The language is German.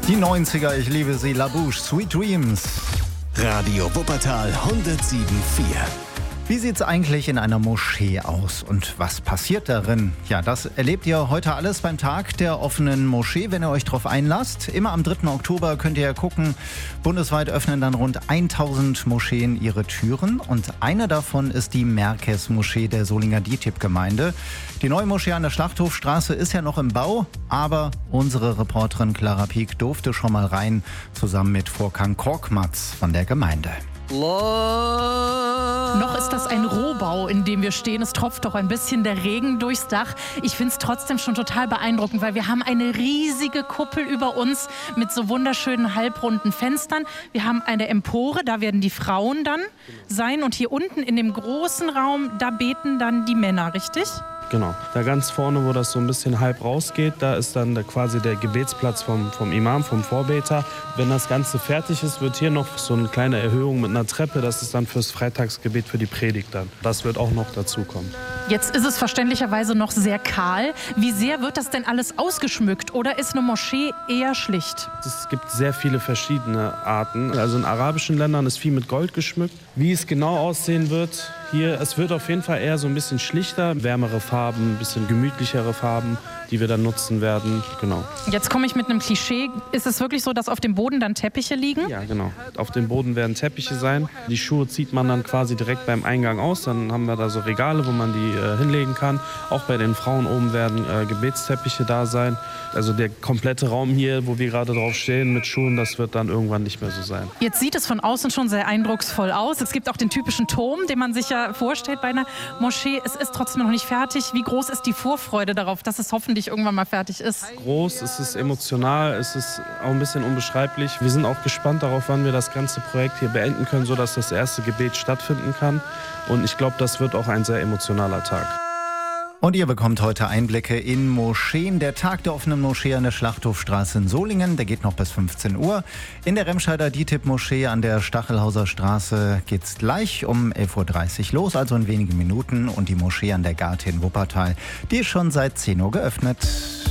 Die 90er, ich liebe sie, La Bouche, Sweet Dreams. Radio Wuppertal 107,4. Wie sieht's eigentlich in einer Moschee aus und was passiert darin? Ja, das erlebt ihr heute alles beim Tag der offenen Moschee, wenn ihr euch drauf einlasst. Immer am 3. Oktober könnt ihr ja gucken. Bundesweit öffnen dann rund 1000 Moscheen ihre Türen und eine davon ist die Merkez-Moschee der Solinger DİTİB-Gemeinde. Die neue Moschee an der Schlachthofstraße ist ja noch im Bau, aber unsere Reporterin Clara Pieck durfte schon mal rein, zusammen mit Furkan Korkmaz von der Gemeinde. Noch ist das ein Rohbau, in dem wir stehen. Es tropft doch ein bisschen der Regen durchs Dach. Ich finde es trotzdem schon total beeindruckend, weil wir haben eine riesige Kuppel über uns mit so wunderschönen halbrunden Fenstern. Wir haben eine Empore, da werden die Frauen dann sein. Und hier unten in dem großen Raum, da beten dann die Männer, richtig? Genau. Da ganz vorne, wo das so ein bisschen halb rausgeht, da ist dann quasi der Gebetsplatz vom Imam, vom Vorbeter. Wenn das Ganze fertig ist, wird hier noch so eine kleine Erhöhung mit einer Treppe. Das ist dann fürs Freitagsgebet für die Predigt dann. Das wird auch noch dazukommen. Jetzt ist es verständlicherweise noch sehr kahl. Wie sehr wird das denn alles ausgeschmückt oder ist eine Moschee eher schlicht? Es gibt sehr viele verschiedene Arten. Also in arabischen Ländern ist viel mit Gold geschmückt. Wie es genau aussehen wird, hier, es wird auf jeden Fall eher so ein bisschen schlichter, wärmere Farben, ein bisschen gemütlichere Farben, die wir dann nutzen werden. Genau. Jetzt komme ich mit einem Klischee. Ist es wirklich so, dass auf dem Boden dann Teppiche liegen? Ja, genau. Auf dem Boden werden Teppiche sein. Die Schuhe zieht man dann quasi direkt beim Eingang aus. Dann haben wir da so Regale, wo man die hinlegen kann. Auch bei den Frauen oben werden Gebetsteppiche da sein. Also der komplette Raum hier, wo wir gerade drauf stehen mit Schuhen, das wird dann irgendwann nicht mehr so sein. Jetzt sieht es von außen schon sehr eindrucksvoll aus. Es gibt auch den typischen Turm, den man sich ja vorstellt bei einer Moschee. Es ist trotzdem noch nicht fertig. Wie groß ist die Vorfreude darauf, dass es hoffentlich irgendwann mal fertig ist? Groß, es ist emotional, es ist auch ein bisschen unbeschreiblich. Wir sind auch gespannt darauf, wann wir das ganze Projekt hier beenden können, sodass das erste Gebet stattfinden kann. Und ich glaube, das wird auch ein sehr emotionaler Tag. Und ihr bekommt heute Einblicke in Moscheen. Der Tag der offenen Moschee an der Schlachthofstraße in Solingen, der geht noch bis 15 Uhr. In der Remscheider DİTİB-Moschee an der Stachelhauser Straße geht's gleich um 11.30 Uhr los, also in wenigen Minuten. Und die Moschee an der Garte in Wuppertal, die ist schon seit 10 Uhr geöffnet.